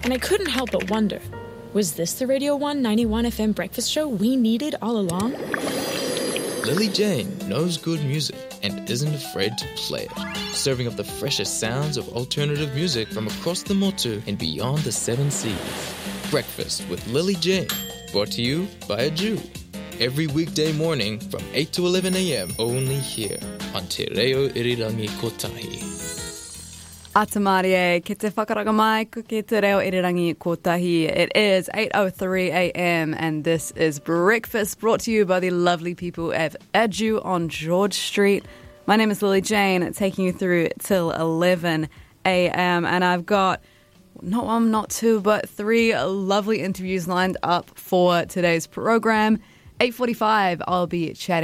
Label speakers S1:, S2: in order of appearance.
S1: And I couldn't help but wonder, was this the Radio 1 91 FM breakfast show we needed all along?
S2: Lily Jane knows good music and isn't afraid to play it, serving up the freshest sounds of alternative music from across the Motu and beyond the seven seas. Breakfast with Lily Jane, brought to you by a Jew. Every weekday morning from 8 to 11 a.m. only here on Te Reo Irirangi Kotahi.
S3: Atamarie, ke te whakaranga mai, ko ke te reo irirangi kotahi. It is 8:03 a.m. and this is Breakfast, brought to you by the lovely people at Edu on George Street. My name is Lily Jane, taking you through till 11 a.m. and I've got not one, not two, but three lovely interviews lined up for today's program. 8:45, I'll be chatting